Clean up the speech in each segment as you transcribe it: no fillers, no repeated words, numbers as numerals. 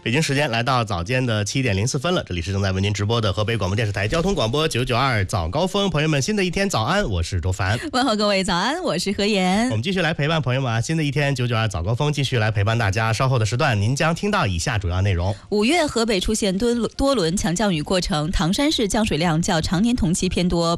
北京时间来到早间的7点04分了，这里是正在为您直播的河北广播电视台交通广播992早高峰。朋友们，新的一天早安，我是周凡。 问候各位早安，我是何妍。 我们继续来陪伴朋友们啊，新的一天992早高峰继续来陪伴大家。稍后的时段，您将听到以下主要内容：5 月河北出现多轮强降雨过程，唐山市降水量较常年同期偏多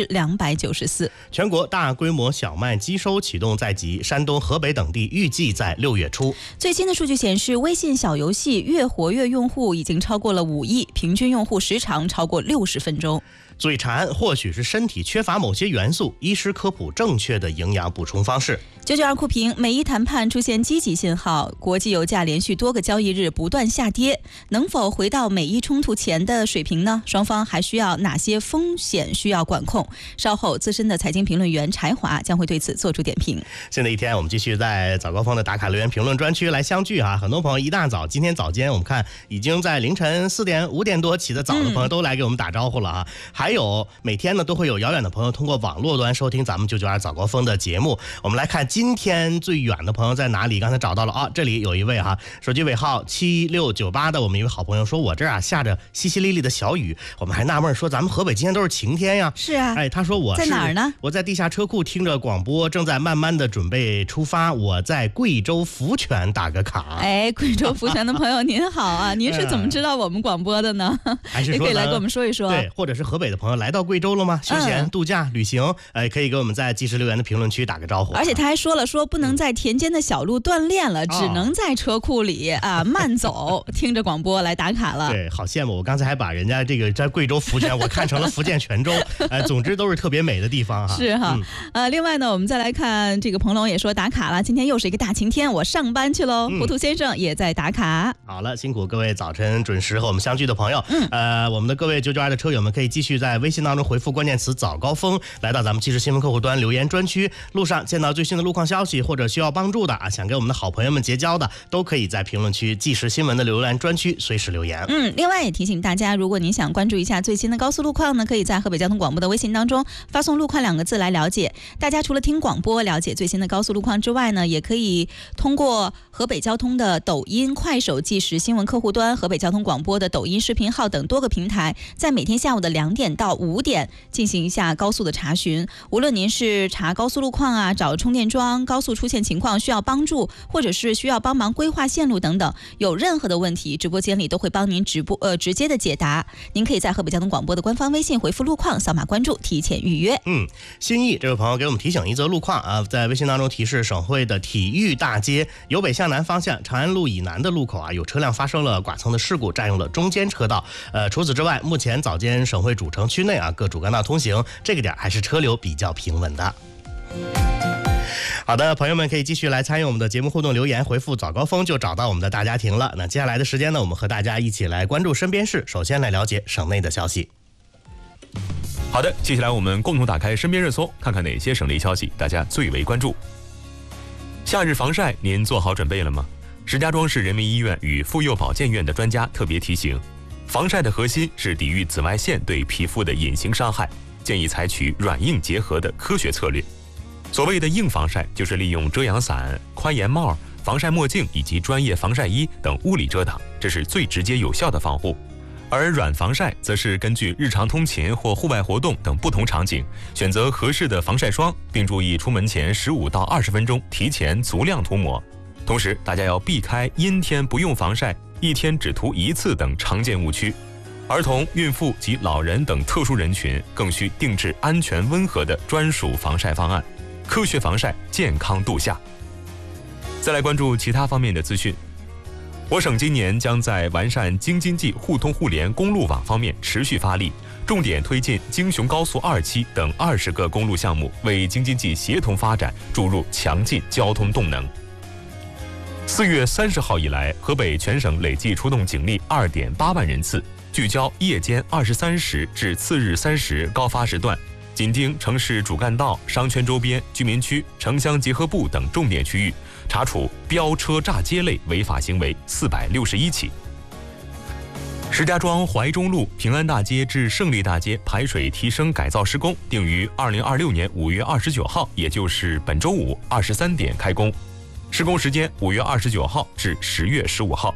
294%。 全国大规模小麦机收启动在即，山东、河北等地预计在6月初。 最新的数据显示，微信小游戏月活跃用户已经超过了5亿，平均用户时长超过60分钟。 嘴馋或许是身体缺乏某些元素，医师科普正确的营养补充方式。 992酷评，美伊谈判出现积极信号，国际油价连续多个交易日不断下跌，能否回到美伊冲突前的水平呢？双方还需要哪些风险需要管控？稍后资深的财经评论员柴华将会对此做出点评。 新的一天，我们继续在早高峰的打卡留言评论专区来相聚啊！很多朋友一大早，今天早间我们看已经在凌晨4点5点多起得早的朋友都来给我们打招呼了啊！还有每天呢都会有遥远的朋友通过网络端收听咱们992早高峰的节目。我们来看今天最远的朋友在哪里？刚才找到了啊，这里有一位哈，手机尾号7698的我们一位好朋友说，我这儿啊下着淅淅沥沥的小雨，我们还纳闷说咱们河北今天都是晴天呀。 是啊， 哎，他说我在哪儿呢？ 我在地下车库听着广播，正在慢慢的准备出发。我在贵州福泉打个卡。 哎，贵州福泉的朋友您好啊，您是怎么知道我们广播的呢？ 还是说也可以来跟我们说一说。 对，或者是河北的朋友来到贵州了吗？休闲、度假、旅行，可以给我们在即时留言的评论区打个招呼。 而且他还说了，说不能在田间的小路锻炼了，只能在车库里啊慢走，听着广播来打卡了。 对，好羡慕！我刚才还把人家这个在贵州福泉，我看成了福建泉州。总之都是特别美的地方哈。 是哈，另外呢，我们再来看这个彭龙也说打卡了，今天又是一个大晴天，我上班去喽。糊涂先生也在打卡。 好了，辛苦各位早晨准时和我们相聚的朋友。我们的各位992的车友们可以继续在微信当中回复关键词早高峰，来到咱们即时新闻客户端留言专区。路上见到最新的路况消息或者需要帮助的啊，想给我们的好朋友们结交的，都可以在评论区即时新闻的留言专区随时留言。 另外也提醒大家，如果您想关注一下最新的高速路况呢，可以在河北交通广播的微信当中发送路况2个字来了解。大家除了听广播了解最新的高速路况之外呢，也可以通过河北交通的抖音、快手即时新闻客户端、河北交通广播的抖音视频号等多个平台，在每天下午的2点到5点进行一下高速的查询。无论您是查高速路况啊，找充电桩、高速出现情况需要帮助，或者是需要帮忙规划线路等等，有任何的问题，直播间里都会帮您直接的解答。您可以在河北交通广播的官方微信回复路况，扫码关注，提前预约。 新义这位朋友给我们提醒一则路况啊，在微信当中提示省会的体育大街由北向南方向长安路以南的路口啊，有车辆发生了剐蹭的事故，占用了中间车道。除此之外，目前早间省会主城区内啊各主干道通行，这个点还是车流比较平稳的。好的，朋友们可以继续来参与我们的节目互动留言，回复早高峰就找到我们的大家庭了。那接下来的时间呢，我们和大家一起来关注身边事，首先来了解省内的消息。 好的，接下来我们共同打开身边热搜，看看哪些省内消息大家最为关注。夏日防晒您做好准备了吗？石家庄市人民医院与妇幼保健院的专家特别提醒，防晒的核心是抵御紫外线对皮肤的隐形伤害，建议采取软硬结合的科学策略。所谓的硬防晒，就是利用遮阳伞、宽檐帽、防晒墨镜以及专业防晒衣等物理遮挡，这是最直接有效的防护。而软防晒则是根据日常通勤或户外活动等不同场景，选择合适的防晒霜，并注意出门前15到20分钟提前足量涂抹。同时，大家要避开阴天不用防晒、一天只涂1次等常见误区。儿童、孕妇及老人等特殊人群更需定制安全温和的专属防晒方案，科学防晒，健康度夏。再来关注其他方面的资讯。我省今年将在完善京津冀互通互联公路网方面持续发力，重点推进京雄高速2期等20个公路项目，为京津冀协同发展注入强劲交通动能。4月30号以来，河北全省累计出动警力2.8万人次，聚焦夜间23时至次日3时高发时段，紧盯城市主干道、商圈周边、居民区、城乡结合部等重点区域，查处飙车炸街类违法行为461起。石家庄怀中路平安大街至胜利大街排水提升改造施工定于2026年5月29号，也就是本周五23点开工，施工时间5月29号至10月15号。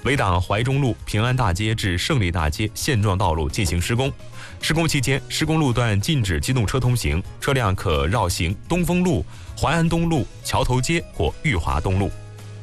围挡怀中路平安大街至胜利大街现状道路进行施工。施工期间，施工路段禁止机动车通行，车辆可绕行东风路、淮安东路、桥头街或裕华东路。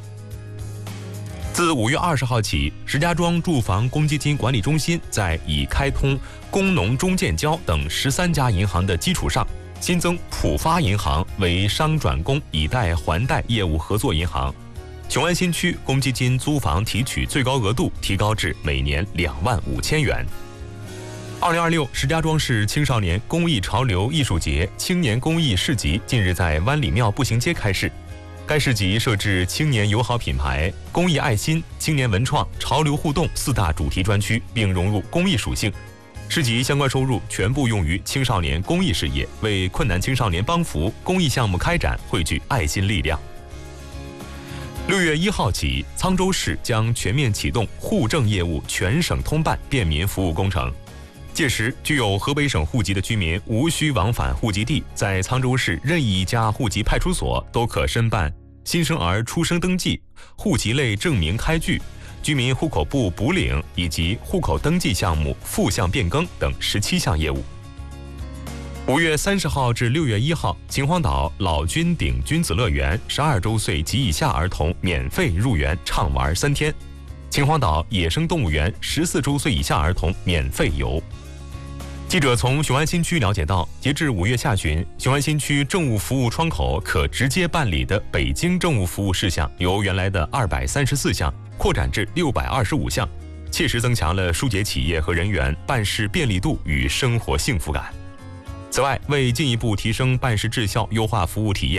自5月20号起，石家庄住房公积金管理中心在已开通工农中建交等13家银行的基础上，新增浦发银行为商转工以贷还贷业务合作银行。雄安新区公积金租房提取最高额度提高至每年25000元。2026石家庄市青少年公益潮流艺术节青年公益市集近日在湾里庙步行街开市。该市集设置青年友好品牌、公益爱心、青年文创、潮流互动4大主题专区，并融入公益属性。市集相关收入全部用于青少年公益事业，为困难青少年帮扶、公益项目开展汇聚爱心力量。6月1号起，沧州市将全面启动户政业务全省通办便民服务工程。届时，具有河北省户籍的居民无需往返户籍地，在沧州市任意一家户籍派出所都可申办新生儿出生登记、户籍类证明开具、居民户口簿补领以及户口登记项目复项变更等17项业务。5月30号至6月1号，秦皇岛老君顶君子乐园12周岁及以下儿童免费入园畅玩3天；秦皇岛野生动物园14周岁以下儿童免费游。记者从雄安新区了解到，截至5月下旬，雄安新区政务服务窗口可直接办理的北京政务服务事项由原来的234项扩展至625项，切实增强了疏解企业和人员办事便利度与生活幸福感。此外，为进一步提升办事质效、优化服务体验，